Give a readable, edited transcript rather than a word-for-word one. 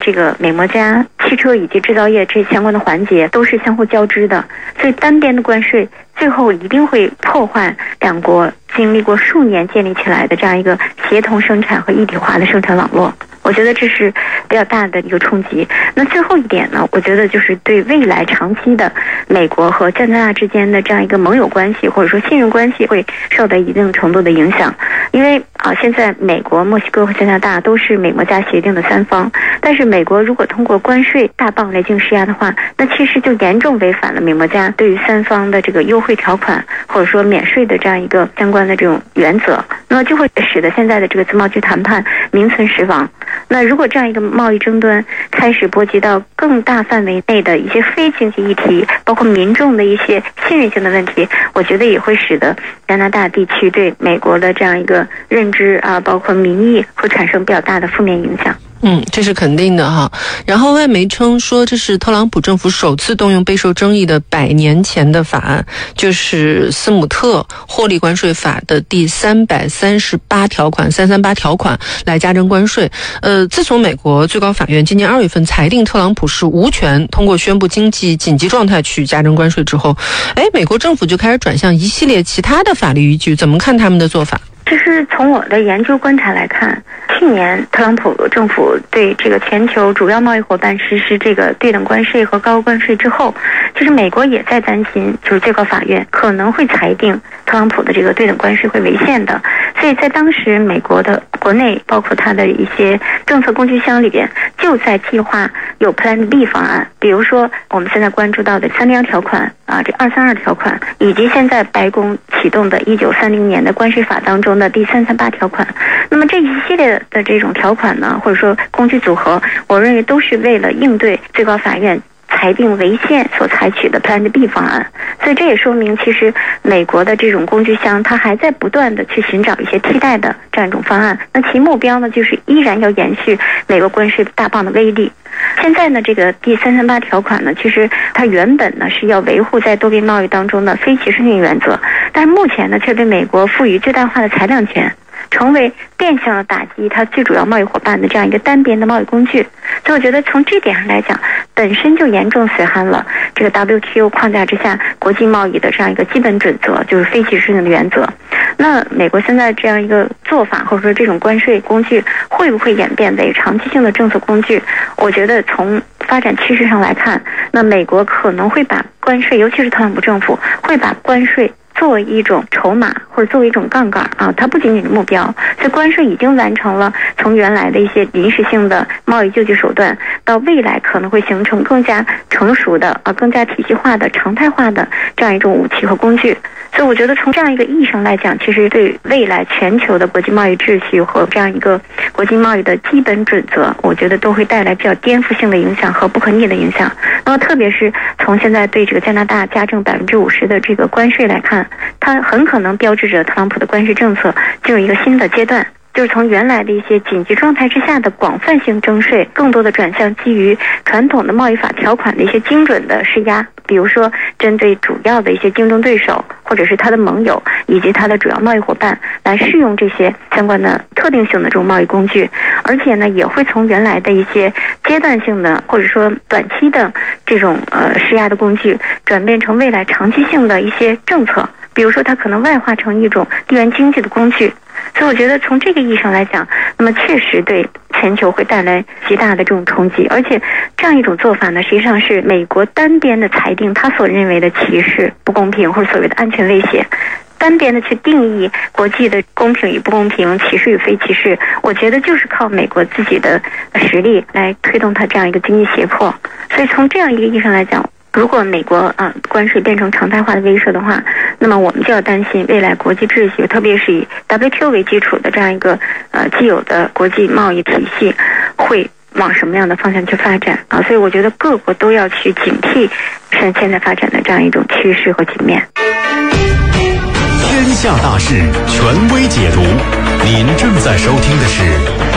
这个美墨加汽车以及制造业这相关的环节都是相互交织的，所以单边的关税最后一定会破坏两国经历过数年建立起来的这样一个协同生产和一体化的生产网络。我觉得这是比较大的一个冲击。那最后一点呢，我觉得就是对未来长期的美国和加拿大之间的这样一个盟友关系或者说信任关系会受到一定程度的影响。因为现在美国、墨西哥和加拿大都是美墨加协定的三方，但是美国如果通过关税大棒来进行施压的话，那其实就严重违反了美墨加对于三方的这个优惠条款或者说免税的这样一个相关的这种原则，那么就会使得现在的这个自贸区谈判名存实亡。那如果这样一个贸易争端开始波及到更大范围内的一些非经济议题，包括民众的一些信任性的问题，我觉得也会使得加拿大地区对美国的这样一个认知包括民意会产生比较大的负面影响。 这是肯定的哈。然后外媒称说，这是特朗普政府首次动用备受争议的100年前的法案，就是斯姆特获利关税法的第338条款338条款来加征关税。自从美国最高法院今年2月份裁定特朗普是无权通过宣布经济紧急状态去加征关税之后，美国政府就开始转向一系列其他的法律依据，怎么看他们的做法？ 其实从我的研究观察来看，去年特朗普政府对这个全球主要贸易伙伴实施这个对等关税和高额关税之后，其实美国也在担心，就是最高法院可能会裁定特朗普的这个对等关税会违宪的。所以在当时美国的国内包括它的一些政策工具箱里边，就在计划有 Plan B 方案，比如说我们现在关注到的301条款这232条款，以及现在白宫启动的1930年的关税法当中的第338条款。那么这一系列的这种条款呢，或者说工具组合，我认为都是为了应对最高法院裁定违宪所采取的 Plan B 方案。所以这也说明，其实美国的这种工具箱，它还在不断的去寻找一些替代的这样一种方案。那其目标呢，就是依然要延续美国关税大棒的威力。现在呢，这个第338条款呢，其实它原本呢是要维护在多边贸易当中的非歧视性原则，但是目前呢却被美国赋予最大化的裁量权，成为变相的打击它最主要贸易伙伴的这样一个单边的贸易工具。所以我觉得从这点上来讲，本身就严重损害了这个 WTO 框架之下国际贸易的这样一个基本准则，就是非歧视性的原则。那美国现在这样一个做法，或者说这种关税工具会不会演变为长期性的政策工具？我觉得从发展趋势上来看，那美国可能会把关税，尤其是特朗普政府会把关税作为一种筹码或者作为一种杠杆它不仅仅是目标。所以关税已经完成了从原来的一些临时性的贸易救济手段，到未来可能会形成更加成熟的更加体系化的常态化的这样一种武器和工具。所以我觉得从这样一个意义上来讲，其实对未来全球的国际贸易秩序和这样一个国际贸易的基本准则，我觉得都会带来比较颠覆性的影响和不可逆的影响。那么特别是从现在对这个加拿大加征50%的这个关税来看，它很可能标志着特朗普的关税政策进入一个新的阶段，就是从原来的一些紧急状态之下的广泛性征税，更多的转向基于传统的贸易法条款的一些精准的施压，比如说针对主要的一些竞争对手或者是他的盟友以及他的主要贸易伙伴来适用这些相关的特定性的这种贸易工具。而且呢，也会从原来的一些阶段性的或者说短期的这种施压的工具，转变成未来长期性的一些政策，比如说它可能外化成一种地缘经济的工具。所以我觉得从这个意义上来讲，那么确实对全球会带来极大的这种冲击。而且这样一种做法呢，实际上是美国单边的裁定他所认为的歧视、不公平或者所谓的安全威胁，单边的去定义国际的公平与不公平、歧视与非歧视，我觉得就是靠美国自己的实力来推动它这样一个经济胁迫。所以从这样一个意义上来讲，如果美国关税变成常态化的威慑的话，那么我们就要担心未来国际秩序，特别是以 WTO 为基础的这样一个既有的国际贸易体系会往什么样的方向去发展所以我觉得各国都要去警惕现在发展的这样一种趋势和局面。 天下大事，权威解读。您正在收听的是